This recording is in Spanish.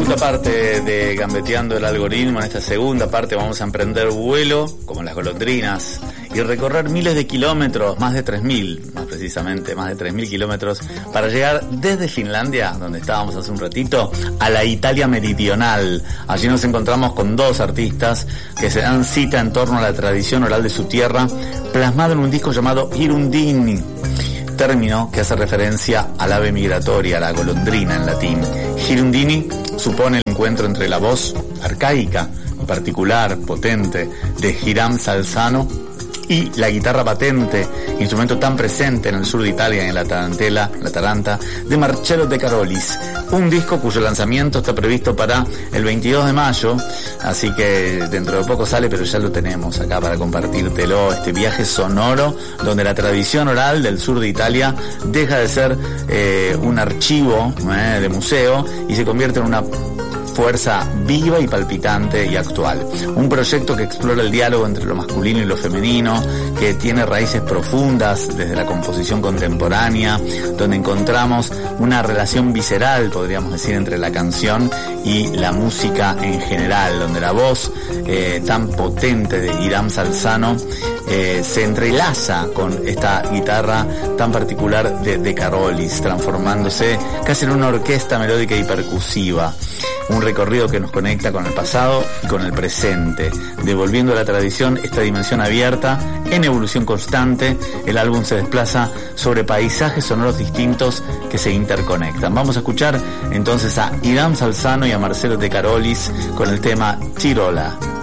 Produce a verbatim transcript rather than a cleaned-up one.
segunda parte de Gambeteando el Algoritmo. En esta segunda parte vamos a emprender vuelo, como las golondrinas, y recorrer miles de kilómetros, más de tres mil, más precisamente, más de tres mil kilómetros, para llegar desde Finlandia, donde estábamos hace un ratito, a la Italia meridional. Allí nos encontramos con dos artistas que se dan cita en torno a la tradición oral de su tierra, plasmado en un disco llamado Hirundini, término que hace referencia al ave migratoria, a la golondrina en latín. Hirundini supone el encuentro entre la voz arcaica, particular, potente, de Hiram Salzano y la guitarra patente, instrumento tan presente en el sur de Italia y en la tarantela, la taranta, de Marcello De Carolis. Un disco cuyo lanzamiento está previsto para el veintidós de mayo, así que dentro de poco sale, pero ya lo tenemos acá para compartírtelo, este viaje sonoro donde la tradición oral del sur de Italia deja de ser eh, un archivo eh, de museo y se convierte en una fuerza viva y palpitante y actual. Un proyecto que explora el diálogo entre lo masculino y lo femenino, que tiene raíces profundas desde la composición contemporánea, donde encontramos una relación visceral, podríamos decir, entre la canción y la música en general, donde la voz eh, tan potente de Hiram Salzano eh, se entrelaza con esta guitarra tan particular de De Carolis, transformándose casi en una orquesta melódica y percusiva. Un recorrido que nos conecta con el pasado y con el presente, devolviendo a la tradición esta dimensión abierta, en evolución constante. El álbum se desplaza sobre paisajes sonoros distintos que se interconectan. Vamos a escuchar entonces a Hiram Salzano y a Marcello De Carolis con el tema Tirola.